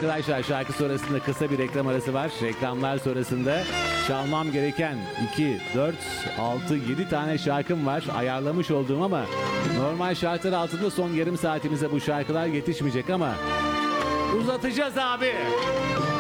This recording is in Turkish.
arkadaşlar, şarkı sonrasında kısa bir reklam arası var. Reklamlar sonrasında çalmam gereken 2, 4, 6, 7 tane şarkım var. Ayarlamış olduğum ama normal şartlar altında son yarım saatimize bu şarkılar yetişmeyecek ama uzatacağız abi.